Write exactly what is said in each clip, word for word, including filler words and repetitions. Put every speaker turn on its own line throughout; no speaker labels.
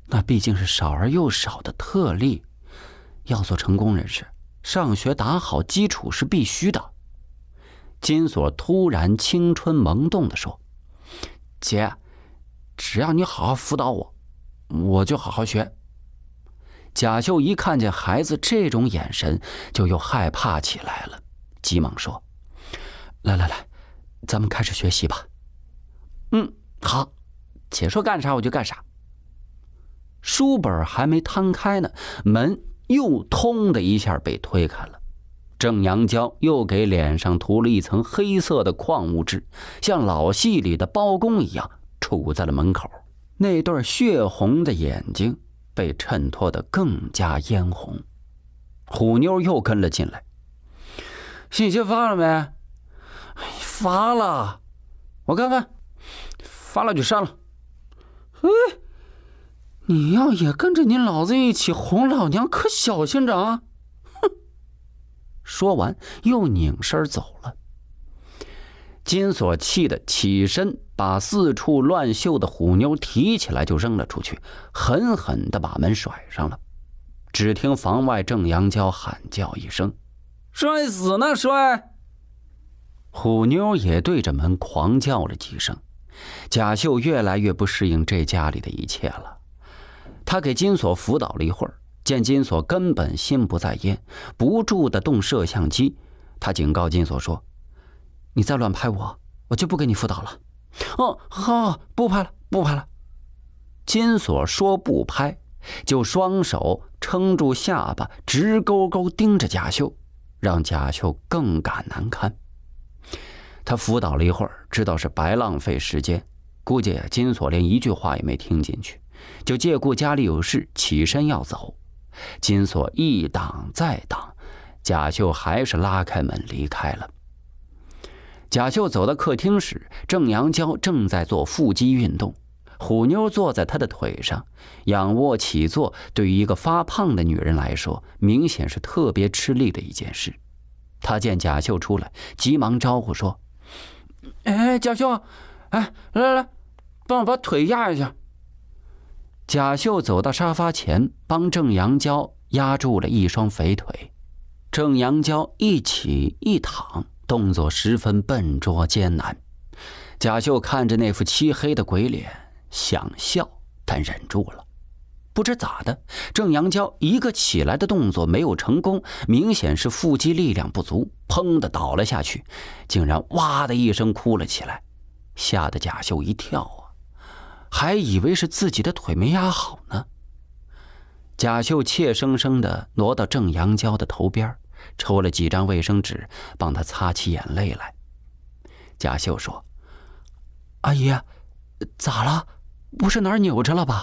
那毕竟是少而又少的特例，要做成功人士，上学打好基础是必须的。金锁突然青春萌动地说：“姐，只要你好好辅导我，我就好好学。”贾秀一看见孩子这种眼神，就又害怕起来了，急忙说：“来来来，咱们开始学习吧。”“嗯，好，姐说干啥我就干啥。”书本还没摊开呢，门又通的一下被推开了。郑阳娇又给脸上涂了一层黑色的矿物质，像老戏里的包公一样杵在了门口，那对血红的眼睛被衬托得更加嫣红。虎妞又跟了进来：“信息发了没？”“发了，我看看，发了就删了。”“嘿，你要也跟着你老子一起哄老娘，可小心着啊！”哼！说完又拧身走了。金锁气得起身，把四处乱绣的虎妞提起来就扔了出去，狠狠地把门甩上了。只听房外郑阳娇喊叫一声：“摔死呢摔！”虎妞也对着门狂叫了几声。贾秀越来越不适应这家里的一切了。他给金锁辅导了一会儿，见金锁根本心不在焉，不住地动摄像机，他警告金锁说：“你再乱拍我，我就不给你辅导了。”“哦，好，不拍了，不拍了。”金锁说不拍，就双手撑住下巴，直勾勾盯着贾秀，让贾秀更感难堪。他辅导了一会儿，知道是白浪费时间，估计金锁连一句话也没听进去，就借故家里有事起身要走。金锁一挡再挡，贾秀还是拉开门离开了。贾秀走到客厅时，郑阳娇正在做腹肌运动，虎妞坐在她的腿上，仰卧起坐对于一个发胖的女人来说，明显是特别吃力的一件事。她见贾秀出来，急忙招呼说：“哎，贾秀，哎，来来来，帮我把腿压一下。”贾秀走到沙发前，帮郑阳娇压住了一双肥腿。郑阳娇一起一躺，动作十分笨拙艰难。贾秀看着那副漆黑的鬼脸，想笑但忍住了。不知咋的，郑阳娇一个起来的动作没有成功，明显是腹肌力量不足，砰的倒了下去，竟然哇的一声哭了起来，吓得贾秀一跳啊，还以为是自己的腿没压好呢。贾秀怯生生地挪到郑阳娇的头边，抽了几张卫生纸帮她擦起眼泪来。贾秀说：“阿姨，咋了？不是哪儿扭着了吧？”“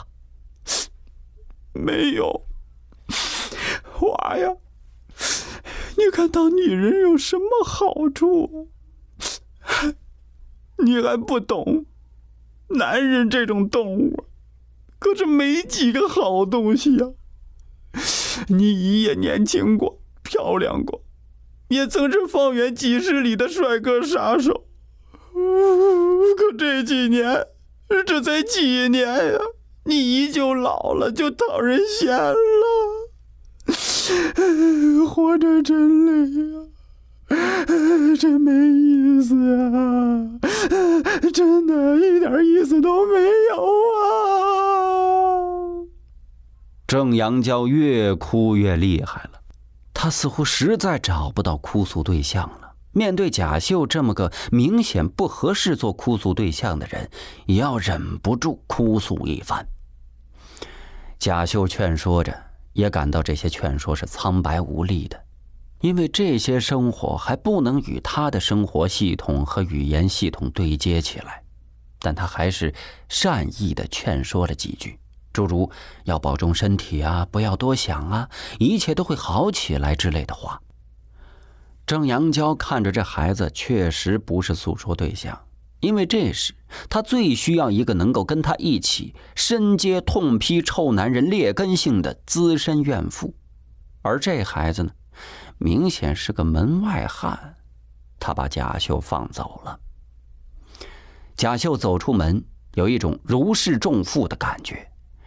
没有，娃呀，你看当女人有什么好处？你还不懂，男人这种动物可是没几个好东西呀。你姨也年轻过，漂亮过，也曾是方圆几十里的帅哥杀手，可这几年，这才几年呀，你姨就老了，就讨人嫌了。活着真累呀，真没意思啊，真的一点意思都没有啊。
郑阳娇越哭越厉害了，她似乎实在找不到哭诉对象了。面对贾秀这么个明显不合适做哭诉对象的人，也要忍不住哭诉一番。贾秀劝说着，也感到这些劝说是苍白无力的，因为这些生活还不能与他的生活系统和语言系统对接起来。但他还是善意地劝说了几句，诸如要保重身体啊，不要多想啊，一切都会好起来之类的话。郑阳娇看着这孩子确实不是诉说对象，因为这时他最需要一个能够跟他一起深揭痛批臭男人劣根性的资深怨妇，而这孩子呢，明显是个门外汉。他把贾秀放走了。贾秀走出门，有一种如释重负的感觉。